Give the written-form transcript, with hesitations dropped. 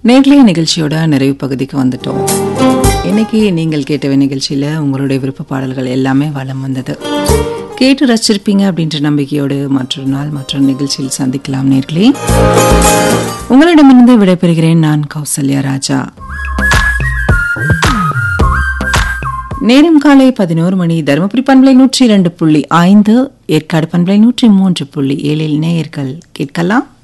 நேர்களை நிகழ்ச்சியோட நிறைவு பகுதிக்கு வந்துட்டோம். இன்னைக்கு நீங்கள் கேட்ட நிகழ்ச்சியில உங்களுடைய விருப்ப பாடல்கள் எல்லாமே வலம் வந்தது. கேட்டு ரசிச்சிருப்பீங்க அப்படின்ற நம்பிக்கையோடு மற்றொரு நாள் மற்றொரு நிகழ்ச்சியில் சந்திக்கலாம். நேர்களே, உங்களிடமிருந்து விடைபெறுகிறேன். நான் கௌசல்யா ராஜா. நேரம் காலை 11 மணி. தருமபுரி பண்பலை 102.5, ஏற்காடு பண்பலை 103.7 நேயர்கள் கேட்கலாம்.